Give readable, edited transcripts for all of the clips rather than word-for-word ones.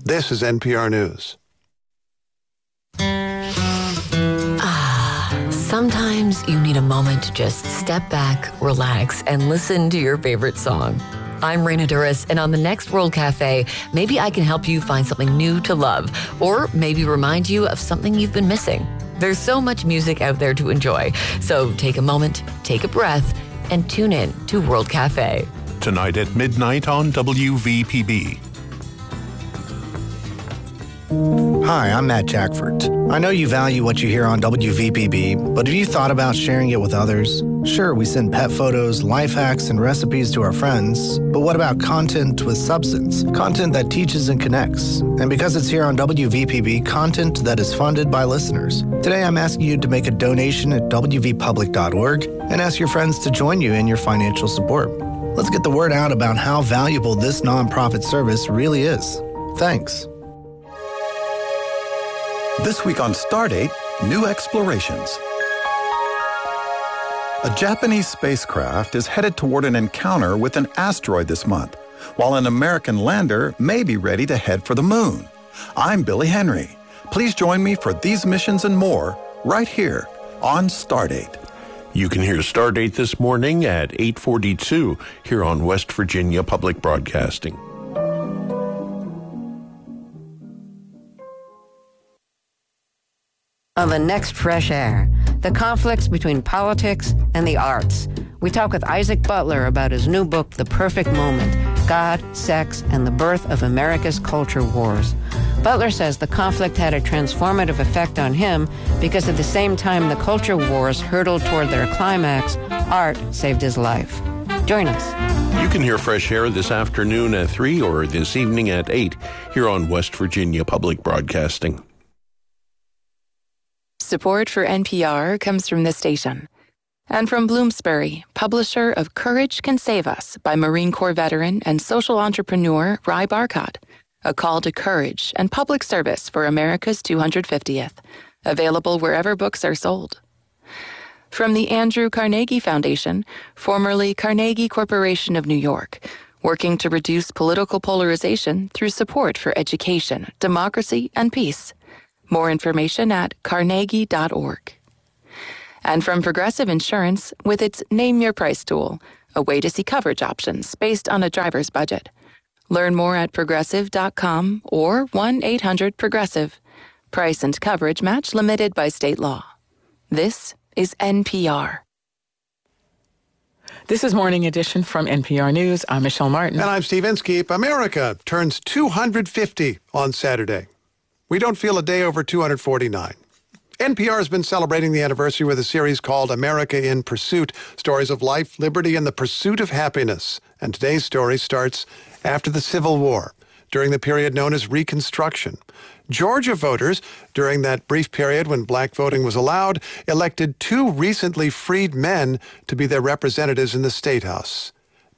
This is NPR News. Sometimes you need a moment to just step back, relax, and listen to your favorite song. I'm Raina Duras, and on the next World Cafe, maybe I can help you find something new to love, or maybe remind you of something you've been missing. There's so much music out there to enjoy, so take a moment, take a breath, and tune in to World Cafe. Tonight at midnight on WVPB. Hi, I'm Matt Jackford. I know you value what you hear on WVPB, but have you thought about sharing it with others? Sure, we send pet photos, life hacks, and recipes to our friends, but what about content with substance? Content that teaches and connects. And because it's here on WVPB, content that is funded by listeners. Today, I'm asking you to make a donation at wvpublic.org and ask your friends to join you in your financial support. Let's get the word out about how valuable this nonprofit service really is. Thanks. This week on Stardate, new explorations. A Japanese spacecraft is headed toward an encounter with an asteroid this month, while an American lander may be ready to head for the moon. I'm Billy Henry. Please join me for these missions and more right here on Stardate. You can hear Stardate this morning at 8:42 here on West Virginia Public Broadcasting. On the next Fresh Air, the conflicts between politics and the arts. We talk with Isaac Butler about his new book, The Perfect Moment, God, Sex, and the Birth of America's Culture Wars. Butler says the conflict had a transformative effect on him because at the same time the culture wars hurtled toward their climax, art saved his life. Join us. You can hear Fresh Air this afternoon at 3 or this evening at 8 here on West Virginia Public Broadcasting. Support for NPR comes from this station and from Bloomsbury, publisher of Courage Can Save Us by Marine Corps veteran and social entrepreneur Ry Barcott, a call to courage and public service for America's 250th, available wherever books are sold. From the Andrew Carnegie Foundation, formerly Carnegie Corporation of New York, working to reduce political polarization through support for education, democracy, and peace. More information at carnegie.org. And from Progressive Insurance with its Name Your Price tool, a way to see coverage options based on a driver's budget. Learn more at progressive.com or 1-800-PROGRESSIVE. Price and coverage match limited by state law. This is NPR. This is Morning Edition from NPR News. I'm Michelle Martin. And I'm Steve Inskeep. America turns 250 on Saturday. We don't feel a day over 249. NPR has been celebrating the anniversary with a series called America in Pursuit, stories of life, liberty, and the pursuit of happiness. And today's story starts after the Civil War, during the period known as Reconstruction. Georgia voters, during that brief period when black voting was allowed, elected 2 recently freed men to be their representatives in the State House.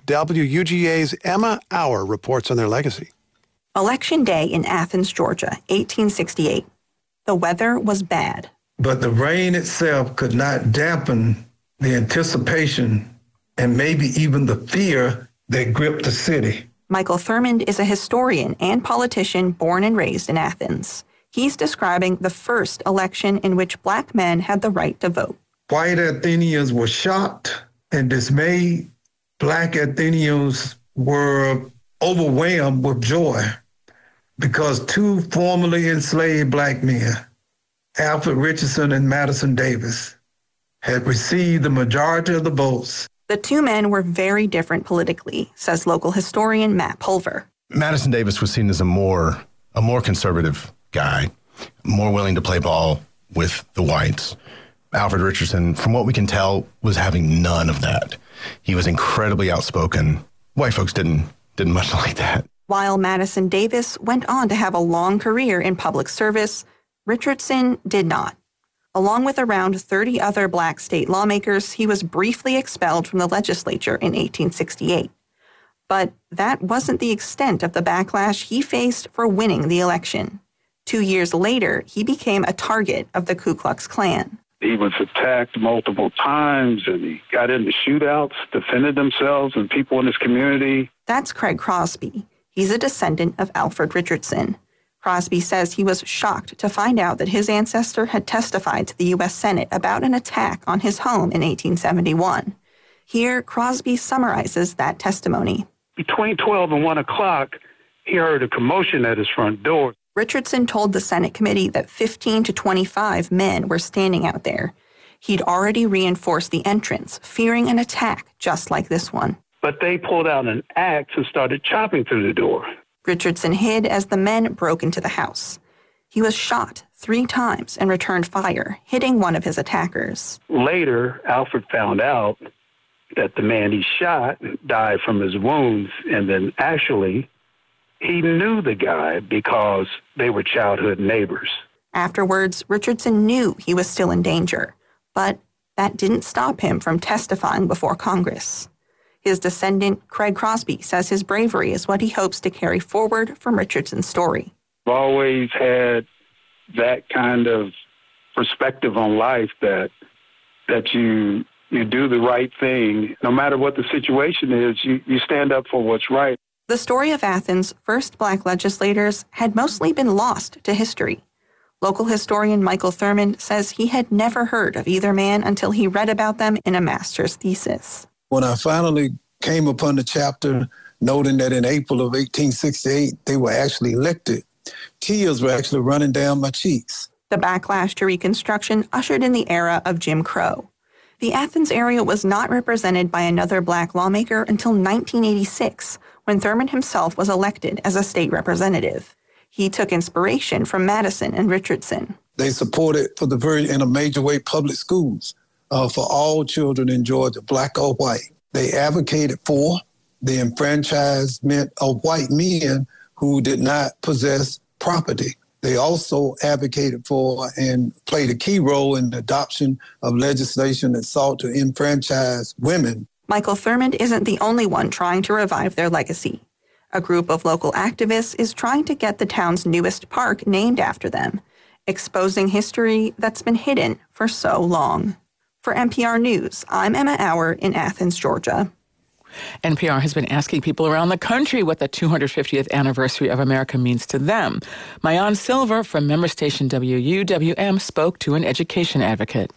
WUGA's Emma Auer reports on their legacy. Election Day in Athens, Georgia, 1868. The weather was bad. But the rain itself could not dampen the anticipation and maybe even the fear that gripped the city. Michael Thurmond is a historian and politician born and raised in Athens. He's describing the first election in which black men had the right to vote. White Athenians were shocked and dismayed. Black Athenians were overwhelmed with joy because 2 formerly enslaved black men, Alfred Richardson and Madison Davis, had received the majority of the votes. The 2 men were very different politically, says local historian Matt Pulver. Madison Davis was seen as a more conservative guy, more willing to play ball with the whites. Alfred Richardson, from what we can tell, was having none of that. He was incredibly outspoken. White folks didn't much like that. While Madison Davis went on to have a long career in public service, Richardson did not. Along with around 30 other black state lawmakers, he was briefly expelled from the legislature in 1868. But that wasn't the extent of the backlash he faced for winning the election. 2 years later, he became a target of the Ku Klux Klan. He was attacked multiple times, and he got into shootouts, defended themselves and people in his community. That's Craig Crosby. He's a descendant of Alfred Richardson. Crosby says he was shocked to find out that his ancestor had testified to the U.S. Senate about an attack on his home in 1871. Here, Crosby summarizes that testimony. Between 12 and 1 o'clock, he heard a commotion at his front door. Richardson told the Senate committee that 15 to 25 men were standing out there. He'd already reinforced the entrance, fearing an attack just like this one. But they pulled out an axe and started chopping through the door. Richardson hid as the men broke into the house. He was shot 3 times and returned fire, hitting one of his attackers. Later, Alfred found out that the man he shot died from his wounds, and then actually he knew the guy because they were childhood neighbors. Afterwards, Richardson knew he was still in danger, but that didn't stop him from testifying before Congress. His descendant, Craig Crosby, says his bravery is what he hopes to carry forward from Richardson's story. I've always had that kind of perspective on life that you do the right thing. No matter what the situation is, you stand up for what's right. The story of Athens' first black legislators had mostly been lost to history. Local historian Michael Thurmond says he had never heard of either man until he read about them in a master's thesis. When I finally came upon the chapter noting that in April of 1868, they were actually elected, tears were actually running down my cheeks. The backlash to Reconstruction ushered in the era of Jim Crow. The Athens area was not represented by another black lawmaker until 1986, when Thurmond himself was elected as a state representative. He took inspiration from Madison and Richardson. They supported, in a major way, public schools for all children in Georgia, black or white. They advocated for the enfranchisement of white men who did not possess property. They also advocated for and played a key role in the adoption of legislation that sought to enfranchise women. Michael Thurmond isn't the only one trying to revive their legacy. A group of local activists is trying to get the town's newest park named after them, exposing history that's been hidden for so long. For NPR News, I'm Emma Auer in Athens, Georgia. NPR has been asking people around the country what the 250th anniversary of America means to them. Mayan Silver from member station WUWM spoke to an education advocate.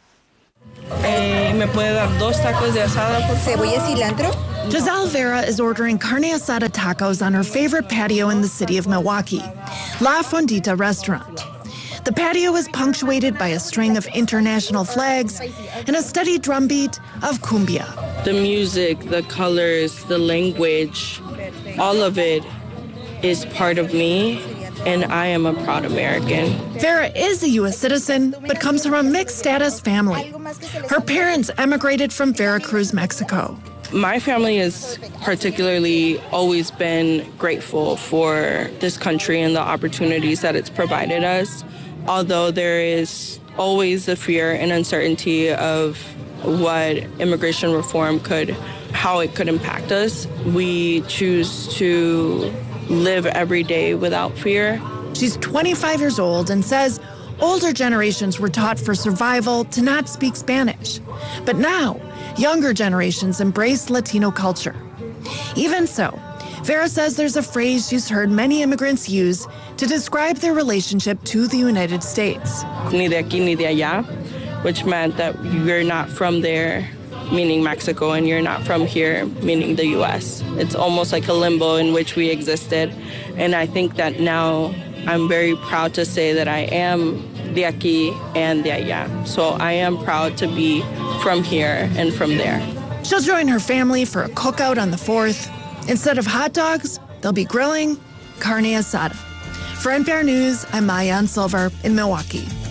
¿Me puede dar 2 tacos de asada, por favor? ¿Cebolla y cilantro? Giselle Vera is ordering carne asada tacos on her favorite patio in the city of Milwaukee, La Fondita Restaurant. The patio is punctuated by a string of international flags and a steady drumbeat of cumbia. The music, the colors, the language, all of it is part of me, and I am a proud American. Vera is a U.S. citizen, but comes from a mixed-status family. Her parents emigrated from Veracruz, Mexico. My family has particularly always been grateful for this country and the opportunities that it's provided us. Although there is always the fear and uncertainty of what immigration reform how it could impact us, we choose to live every day without fear. She's 25 years old and says older generations were taught for survival to not speak Spanish. But now, younger generations embrace Latino culture. Even so, Vera says there's a phrase she's heard many immigrants use to describe their relationship to the United States. Ni de aquí ni de allá, which meant that you're not from there, meaning Mexico, and you're not from here, meaning the U.S. It's almost like a limbo in which we existed. And I think that now I'm very proud to say that I am de aquí and de allá. So I am proud to be from here and from there. She'll join her family for a cookout on the 4th. Instead of hot dogs, they'll be grilling carne asada. For NPR News, I'm Mayan Silver in Milwaukee.